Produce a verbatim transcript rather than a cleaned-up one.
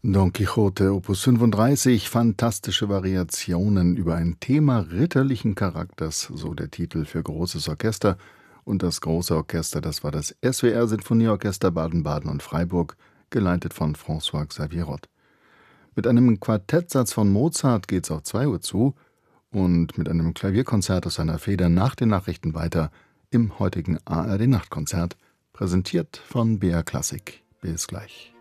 Don Quixote, Opus fünfunddreißig, fantastische Variationen über ein Thema ritterlichen Charakters, so der Titel für großes Orchester. Und das große Orchester, das war das S W R-Sinfonieorchester Baden-Baden und Freiburg, geleitet von François-Xavier Roth. Mit einem Quartettsatz von Mozart geht's auf zwei Uhr zu und mit einem Klavierkonzert aus seiner Feder nach den Nachrichten weiter im heutigen A R D-Nachtkonzert, präsentiert von B R Klassik. Bis gleich.